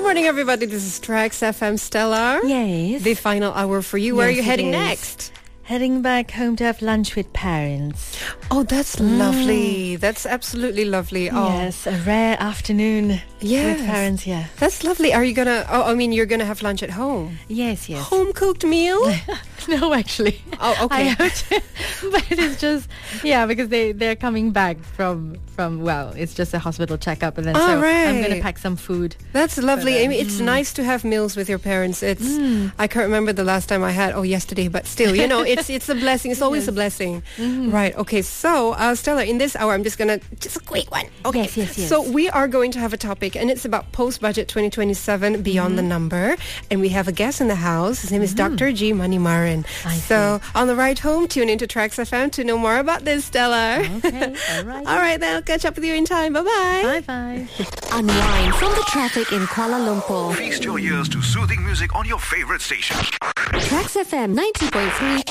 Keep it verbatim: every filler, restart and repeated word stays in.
morning, everybody. This is Trax F M. Stella. Yes. The final hour for you. Where Yes, are you it heading is. next? Heading back home to have lunch with parents. Oh, that's mm. lovely. That's absolutely lovely. Oh. Yes, a rare afternoon yes. with parents here. That's lovely. Are you going to, oh, I mean, you're going to have lunch at home? Yes, yes. Home-cooked meal? No, actually. Oh, okay. I have to, but it's just, yeah, because they, they're coming back from, from, well, it's just a hospital checkup. And then oh, so right. I'm going to pack some food. That's lovely. But, um, I mean, it's mm. nice to have meals with your parents. It's, mm. I can't remember the last time I had, oh, yesterday, but still, you know, it's it's a blessing. It's always yes. a blessing. Mm-hmm. Right. Okay. So, uh, Stella, in this hour, I'm just going to, just a quick one. Okay. Yes, yes, yes. So we are going to have a topic, and it's about post-budget twenty twenty-seven, Beyond mm-hmm. the Number. And we have a guest in the house. His name is mm-hmm. Doctor G. Manimaran. I so see. On the ride home, tune into Trax F M to know more about this, Stella. Okay. All right. All right, then I'll catch up with you in time. Bye-bye. Bye-bye. Unwind from the traffic in Kuala Lumpur. Feast your ears to soothing music on your favorite station. Trax F M ninety point three.